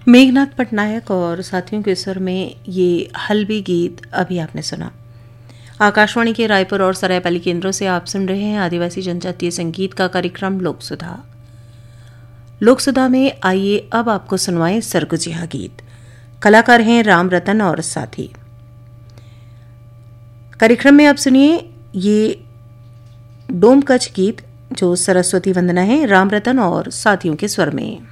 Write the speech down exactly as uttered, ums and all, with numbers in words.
मेघनाथ पटनायक और साथियों के स्वर में ये हल्बी गीत अभी आपने सुना। आकाशवाणी के रायपुर और सरायपाली केंद्रों से आप सुन रहे हैं आदिवासी जनजातीय संगीत का कार्यक्रम लोकसुधा। लोकसुधा में आइए अब आपको सुनवाएं सरगुजिया गीत। कलाकार हैं राम रतन और साथी। कार्यक्रम में आप सुनिए ये डोमकच गीत जो सरस्वती वंदना है, राम रतन और साथियों के स्वर में।